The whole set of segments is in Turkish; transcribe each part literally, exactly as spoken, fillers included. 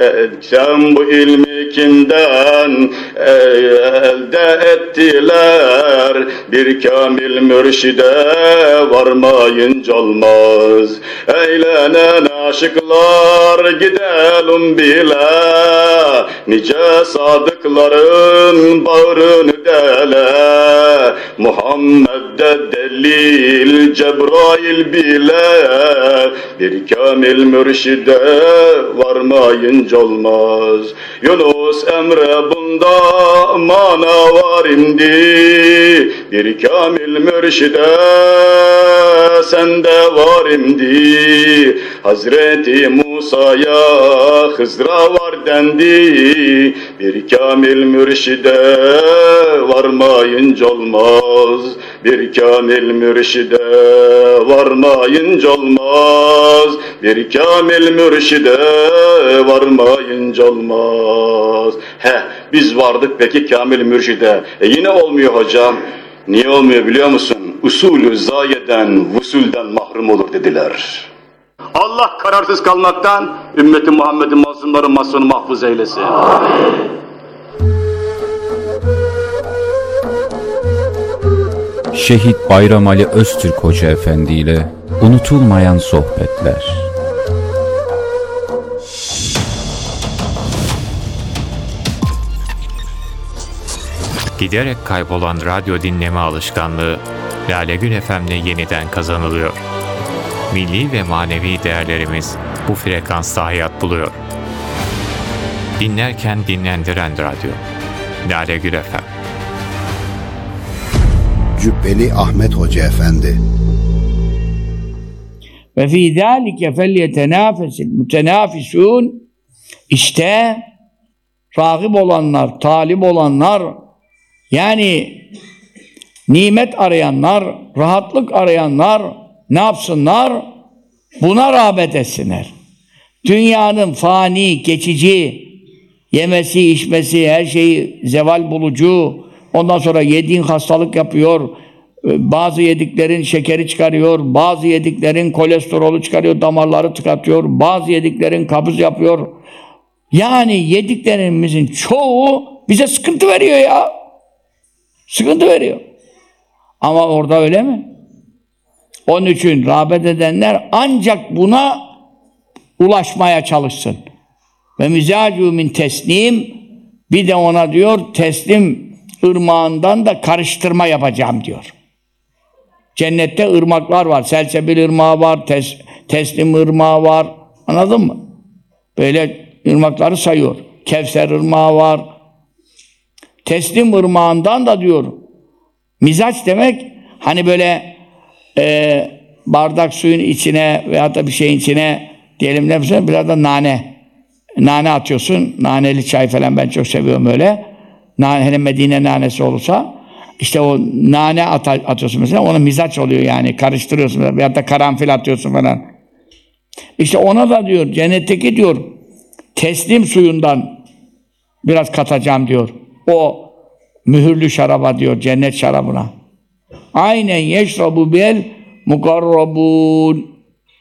Sen bu ilmi kimden elde ettiler? Bir kamil mürşide varmayınca olmaz. Eğlenen aşıklar gidelim bile, nice sadıkların bağrını dele. Muhammed'de delil Cebrail bile, bir kamil mürşide varmayınca olmaz. Yunus Emre bunda mana var imdi, bir kamil mürşide sende var imdi. Hazreti Musa'ya Hızra var dendi, bir kamil mürşide varmayınca olmaz. Bir kamil mürşide varmayınca olmaz. Bir kamil mürşide varmayınca olmaz. He, biz vardık peki kamil mürşide. E yine olmuyor hocam. Niye olmuyor biliyor musun? Usulü zayeden, vusulden mahrum olur dediler. Allah kararsız kalmaktan ümmeti Muhammed'in mazlumları masunu mahfuz eylesin. Amin. Şehit Bayram Ali Öztürk Hoca Efendi ile unutulmayan sohbetler. Giderek kaybolan radyo dinleme alışkanlığı Lale Gül F M'le yeniden kazanılıyor. Milli ve manevi değerlerimiz bu frekansta hayat buluyor. Dinlerken dinlendiren radyo Lale Gül F M. Cübbeli Ahmet Hoca Efendi. Ve fî zâlike felyetenâfesil mütenâfisûn. İşte râgib olanlar, talip olanlar, yani nimet arayanlar, rahatlık arayanlar ne yapsınlar? Buna rağbet etsinler. Dünyanın fani, geçici, yemesi, içmesi, her şeyi zeval bulucu, ondan sonra yediğin hastalık yapıyor, bazı yediklerin şekeri çıkarıyor, bazı yediklerin kolesterolü çıkarıyor, damarları tıkatıyor, bazı yediklerin kabız yapıyor. Yani yediklerimizin çoğu bize sıkıntı veriyor ya. Sıkıntı veriyor. Ama orada öyle mi? Onun için rağbet edenler ancak buna ulaşmaya çalışsın. Ve mizacü min teslim, bir de ona diyor teslim ırmağından da karıştırma yapacağım diyor. Cennette ırmaklar var. Selsebil ırmağı var, tes, teslim ırmağı var. Anladın mı? Böyle ırmakları sayıyor. Kevser ırmağı var. Teslim ırmağından da diyor. Mizaç demek hani böyle e, bardak suyun içine veya da bir şeyin içine diyelim ne yapıyorsun? Biraz da nane. Nane atıyorsun. Naneli çay falan ben çok seviyorum öyle. Nane, hele Medine nanesi olursa işte o nane at atıyorsun mesela, ona mizaç oluyor yani, karıştırıyorsun veya da karanfil atıyorsun falan. İşte ona da diyor cennetteki diyor teslim suyundan biraz katacağım diyor. O mühürlü şaraba diyor, cennet şarabına. Aynen yeşrabu bel mukarrabun.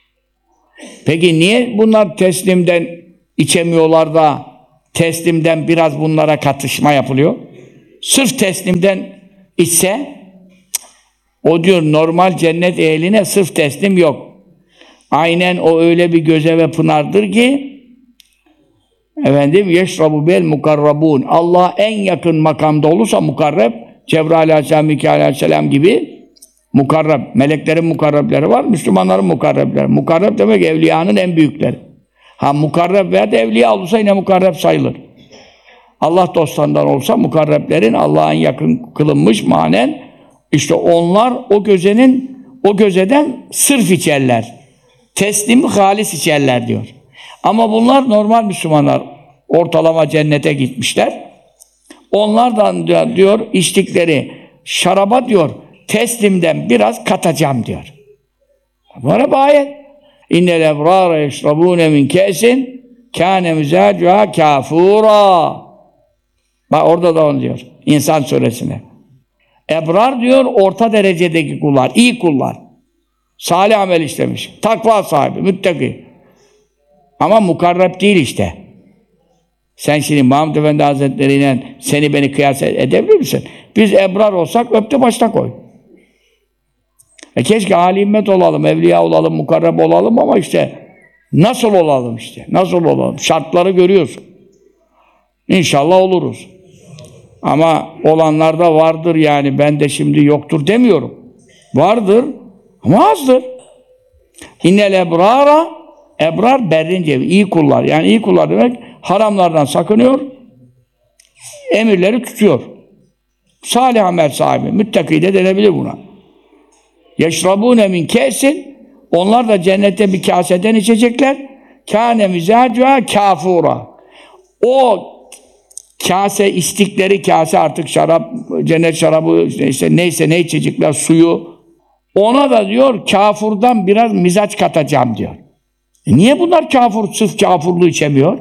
Peki niye bunlar teslimden içemiyorlar da teslimden biraz bunlara katışma yapılıyor? Sırf teslimden içse, o diyor normal cennet ehline sırf teslim yok. Aynen o öyle bir göze ve pınardır ki efendim yeşrabu bel mukarrabun. Allah en yakın makamda olursa mukarreb, Cebrail aleyhisselam, Mikail aleyhisselam gibi mukarreb, meleklerin mukarrebleri var, Müslümanların mukarrebleri. Mukarreb demek evliyanın en büyükleri. Ha mukarreb veya da evliya olursa yine mukarreb sayılır. Allah dostlarından olsa mukarreblerin Allah'ın yakın kılınmış manen, işte onlar o gözenin o gözeden sırf içerler. Teslimi halis içerler diyor. Ama bunlar normal Müslümanlar, ortalama cennete gitmişler. Onlardan diyor içtikleri şaraba diyor teslimden biraz katacağım diyor. Böyle bir ayet. İnnel ebrâre yeşrabûne min kâsin kâne mizâcuhâ kâfûrâ. Bak orada da onu diyor. İnsan suresine. Ebrar diyor orta derecedeki kullar, iyi kullar. Salih amel işlemiş. Takva sahibi, müttaki. Ama mukarreb değil işte. Sen şimdi Mahmud Efendi Hazretleri'yle seni beni kıyas edebilir misin? Biz ebrar olsak öptü başta koy. E keşke âli himmet olalım, evliya olalım, mukarreb olalım ama işte nasıl olalım işte, nasıl olalım? Şartları görüyorsun. İnşallah oluruz. Ama olanlar da vardır yani, ben de şimdi yoktur demiyorum. Vardır ama azdır. İnnel ebrara, ebrar berrince, iyi kullar. Yani iyi kullar demek haramlardan sakınıyor, emirleri tutuyor. Salih amel sahibi, müttaki de denebilir buna. Yeşrabûne min kâsin, onlar da cennette bir kaseden içecekler. Kâne mizâcuha kâfûra. O kase, içtikleri kase, artık şarap, cennet şarabı, işte neyse ne içecekler, suyu, ona da diyor kafurdan biraz mizaç katacağım diyor. E niye bunlar kafur, sırf kafurluğu içemiyor?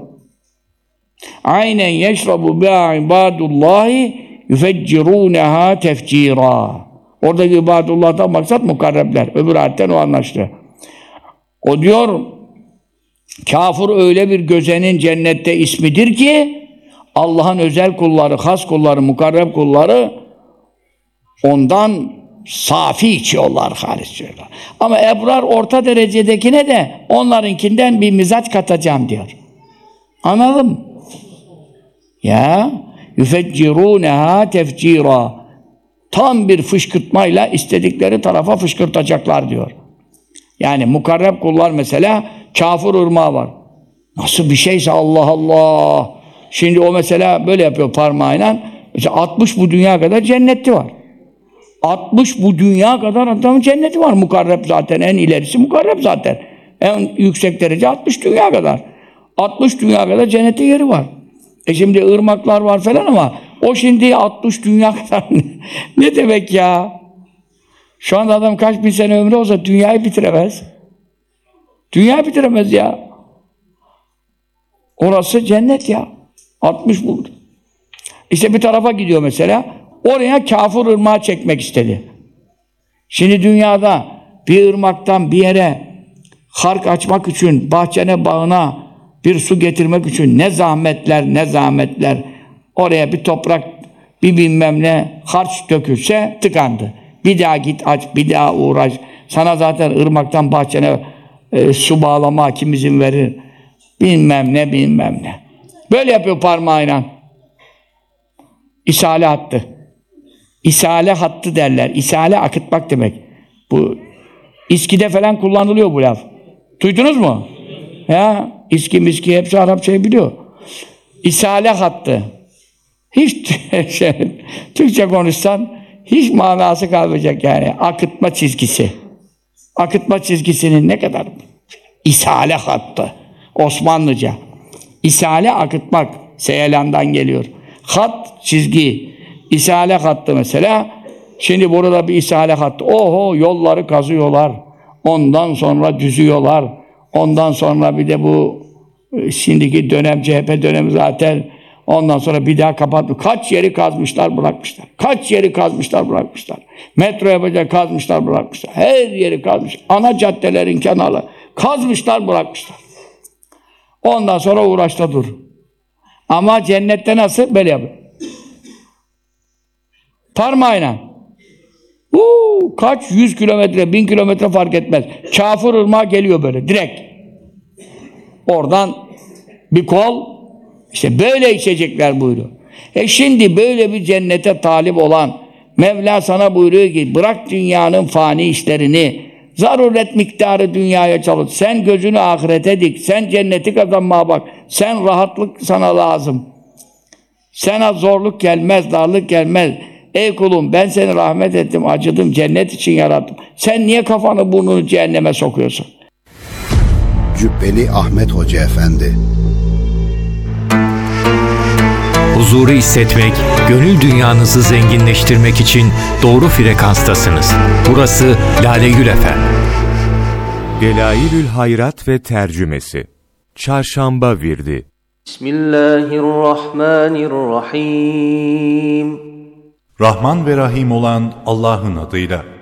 Aynen yeşrabu bi'a ibadullahi yufeccirûneha tefcîrâ. Oradaki ibadullah'tan maksat mukarrebler. Öbür ayetten o anlaştı. O diyor kafur öyle bir gözenin cennette ismidir ki Allah'ın özel kulları, has kulları, mukarreb kulları ondan safi içiyorlar, halis içiyorlar. Ama ebrar orta derecedekine de onlarınkinden bir mizaç katacağım diyor. Anladın mı? Ya yufeccirûneha tefcîrâ. Tam bir fışkırtmayla istedikleri tarafa fışkırtacaklar diyor. Yani mukarreb kullar mesela kafir ırmağı var. Nasıl bir şeyse Allah Allah. Şimdi o mesela böyle yapıyor parmağıyla. Mesela altmış bu dünya kadar cenneti var. altmış bu dünya kadar adamın cenneti var. Mukarreb zaten, en ilerisi mukarreb zaten. En yüksek derece altmış dünya kadar. altmış dünya kadar cennete yeri var. E şimdi ırmaklar var falan ama o şimdi altmış dünya kadar ne demek ya? Şu anda adam kaç bin sene ömrü olsa dünyayı bitiremez. Dünyayı bitiremez ya. Orası cennet ya. altmış buldu. İşte bir tarafa gidiyor mesela. Oraya kafir ırmağı çekmek istedi. Şimdi dünyada bir ırmaktan bir yere hark açmak için, bahçene, bağına bir su getirmek için ne zahmetler, ne zahmetler. Oraya bir toprak, bir bilmem ne harç dökülse tıkandı. Bir daha git aç, bir daha uğraş. Sana zaten ırmaktan bahçene e, su bağlama kim izin verir? Bilmem ne, bilmem ne. Böyle yapıyor parmağıyla. İsale hattı. İsale hattı derler. İsale akıtmak demek. Bu İSKİ'de falan kullanılıyor bu laf. Duydunuz mu? Ya İSKİ miski hepsi Arapçayı biliyor. İsale hattı. Hiç şey, Türkçe konuşsan hiç manası kalmayacak yani. Akıtma çizgisi. Akıtma çizgisinin ne kadar? İsale hattı. Osmanlıca. İsale akıtmak. Seyelan'dan geliyor. Hat, çizgi. İsale hattı mesela. Şimdi burada bir isale hattı. Oho, yolları kazıyorlar. Ondan sonra düzüyorlar. Ondan sonra bir de bu şimdiki dönem, C H P dönemi zaten. Ondan sonra bir daha kapatmış. Kaç yeri kazmışlar, bırakmışlar. Kaç yeri kazmışlar, bırakmışlar. Metro yapacak kazmışlar, bırakmışlar. Her yeri kazmış. Ana caddelerin kenarı kazmışlar, bırakmışlar. Ondan sonra uğraşta dur. Ama cennette nasıl? Böyle yapıyor. Parmağıyla. Uuu, kaç yüz kilometre, bin kilometre fark etmez. Kafir ırmağı geliyor böyle, direkt. Oradan bir kol, işte böyle içecekler buyuruyor. E şimdi böyle bir cennete talip olan Mevla sana buyuruyor ki bırak dünyanın fani işlerini, zaruret miktarı dünyaya çalış. Sen gözünü ahirete dik. Sen cenneti kazanmaya bak. Sen rahatlık sana lazım. Sana zorluk gelmez, darlık gelmez. Ey kulum ben seni rahmet ettim, acıdım, cennet için yarattım. Sen niye kafanı burnunu cehenneme sokuyorsun? Cübbeli Ahmet Hoca Efendi. Huzuru hissetmek, gönül dünyanızı zenginleştirmek için doğru frekanstasınız. Burası Lale Gül F M. Delailül Hayrat ve tercümesi. Çarşamba virdi. Bismillahirrahmanirrahim. Rahman ve Rahim olan Allah'ın adıyla.